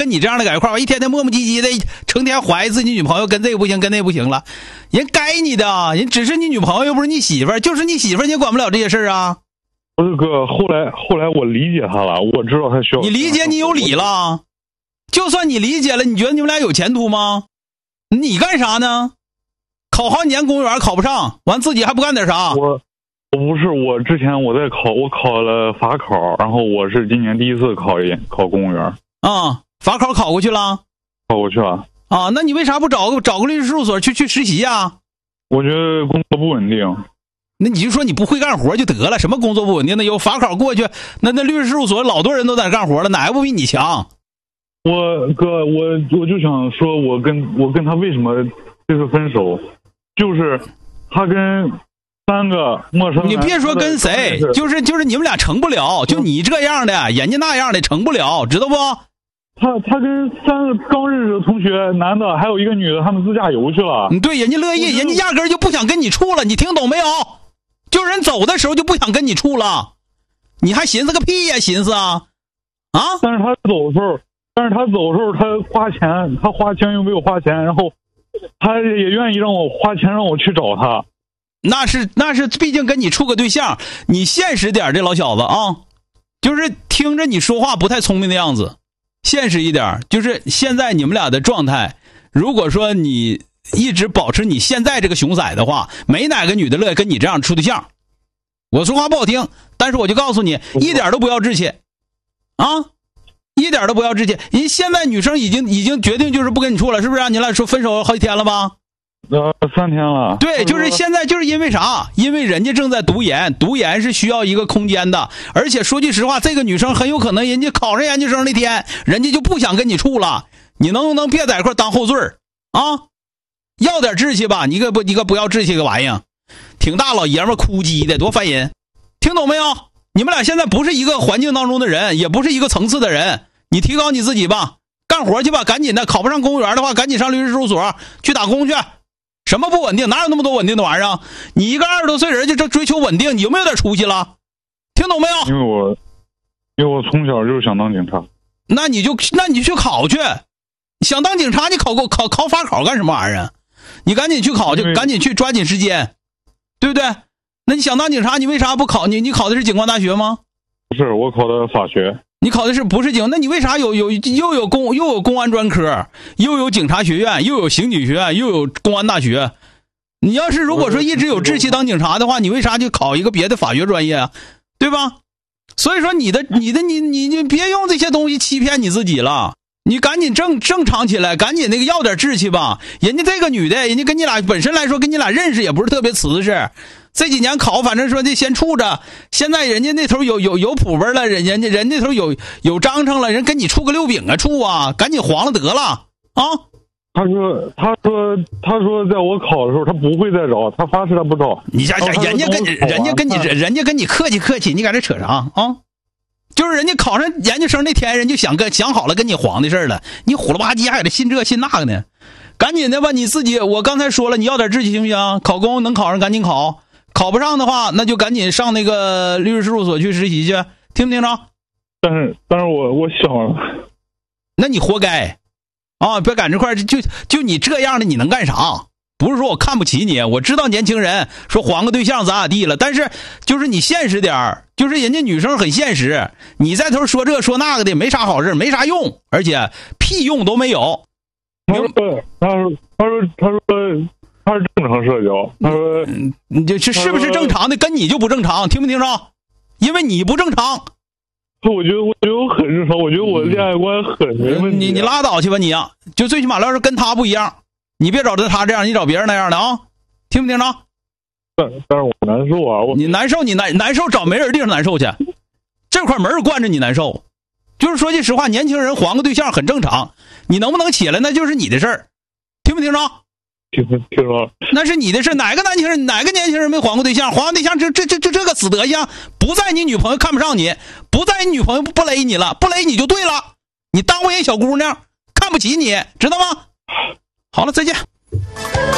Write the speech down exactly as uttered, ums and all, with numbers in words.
跟你这样的在一块儿，一天天磨磨唧唧的，成天怀疑自己女朋友跟这个不行，跟那个不行了。人该你的，人只是你女朋友，又不是你媳妇儿，就是你媳妇儿，你也管不了这些事儿啊。 不是哥，后来后来我理解他了，我知道他需要。 你理解你有理了，就算你理解了，你觉得你们俩有前途吗？你干啥呢？考好几年公务员考不上，完自己还不干点啥？ 我我不是，我之前我在考，我考了法考，然后我是今年第一次考研考公务员。 啊、嗯，法考考过去了？ 考过去了。 啊，那你为啥不找个找个律师事务所去去实习呀？ 我觉得工作不稳定。 那你就说你不会干活就得了，什么工作不稳定的？有法考过去，那那律师事务所老多人都在那干活了，哪个不比你强？ 我哥，我我就想说，我跟我跟他为什么这次分手，就是他跟三个陌生人。 你别说跟谁，就是就是你们俩成不了，就你这样的，人家那样的成不了，知道不？ 他他跟三个刚认识的同学，男的还有一个女的，他们自驾游去了。 嗯，对，人家乐意，人家压根就不想跟你处了，你听懂没有？就人走的时候就不想跟你处了，你还寻思个屁呀？寻思啊啊！ 但是他走的时候，但是他走的时候，他花钱，他花钱又没有花钱，然后他也愿意让我花钱让我去找他。 那是那是，毕竟跟你处个对象，你现实点，这老小子啊，就是听着你说话不太聪明的样子，现实一点，就是现在你们俩的状态，如果说你一直保持你现在这个熊仔的话，没哪个女的乐意跟你这样处对象。我说话不好听，但是我就告诉你，一点都不要志气啊，一点都不要志气。人现在女生已经已经决定就是不跟你处了，是不是？你俩说分手好几天了吧？ 呃，三天了。 对，就是现在，就是因为啥？因为人家正在读研，读研是需要一个空间的，而且说句实话，这个女生很有可能人家考上研究生那天，人家就不想跟你处了。你能不能别在一块当后缀啊？要点志气吧，你可不，你可不要志气个玩意儿，挺大老爷们哭唧的，多烦人，听懂没有？你们俩现在不是一个环境当中的人，也不是一个层次的人，你提高你自己吧，干活去吧，赶紧的，考不上公务员的话，赶紧上律师事务所去打工去。什么不稳定？哪有那么多稳定的玩意儿？你一个二十多岁人就这追求稳定，你有没有点出息了？听懂没有？ 因为我，因为我从小就是想当警察。 那你就那你就去考去，想当警察你考过考考法考干什么玩意儿啊？你赶紧去考去，赶紧去抓紧时间，对不对？那你想当警察，你为啥不考？你你考的是警官大学吗？ 不是，我考的法学。 你考的是不是警？那你为啥有有又有公又有公安专科，又有警察学院，又有刑警学院，又有公安大学？你要是如果说一直有志气当警察的话，你为啥就考一个别的法学专业啊？对吧？所以说你的你的你你你别用这些东西欺骗你自己了，你赶紧正正常起来，赶紧那个要点志气吧。人家这个女的，人家跟你俩本身来说跟你俩认识也不是特别瓷实。这几年考，反正说得先处着。现在人家那头有有有谱本了，人人家人那头有有章程了，人跟你处个六饼啊，处啊，赶紧黄了得了啊！ 他说，他说，他说，在我考的时候，他不会再找，他发誓他不找。 你家人人家跟人家跟你人家跟你客气客气，你搁这扯啥啊？就是人家考上研究生那天，人就想跟想好了跟你黄的事了，你虎了吧唧还搁这信这信那个呢？赶紧的吧，你自己我刚才说了，你要点志气行不行？考公能考上赶紧考。考不上的话，那就赶紧上那个律师事务所去实习去，听不听着？ 但是，但是我我想了， 那你活该啊！别赶这块就就你这样的，你能干啥？不是说我看不起你，我知道年轻人说黄个对象咋咋地了，但是就是你现实点儿，就是人家女生很现实，你在头说这说那个的，没啥好事，没啥用，而且屁用都没有。 他说，他说，他说，他说。他是正常社交，他说你这是是不是正常的？跟你就不正常，听没听着？因为你不正常。 我觉得我觉得我很正常，我觉得我恋爱观很没问题。 你你拉倒去吧你啊！就最起码要是跟他不一样，你别找着他这样，你找别人那样的啊！听没听着？ 但但是我难受啊！我你难受，你难难受，找没人地方难受去。这块没人惯着你难受，就是说句实话，年轻人黄个对象很正常。你能不能起来，那就是你的事儿，听没听着？ 听听着， 那是你的事。哪个年轻人，哪个年轻人没黄过对象？黄过对象，这这这这这个死德行，不在你女朋友看不上你，不在你女朋友不勒你了，不勒你就对了。你耽误人小姑娘，看不起你，知道吗？好了，再见。